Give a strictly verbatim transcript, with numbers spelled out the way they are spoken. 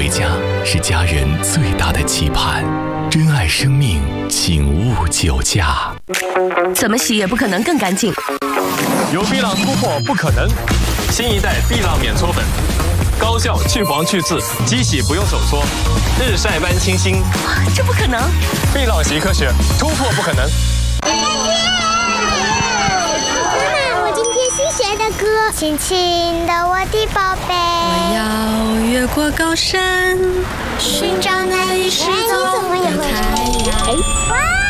家是家人最大的期盼。珍爱生命，请勿酒驾。 怎么洗也不可能更干净。 有碧浪突破不可能。新一代碧浪免搓粉，高效去黄去刺，机洗不用手搓，日晒般清新。 这不可能！ 碧浪洗科学，突破不可能。 学的歌，轻轻的我的宝贝， 我要越过高山，寻找那一失踪的太阳。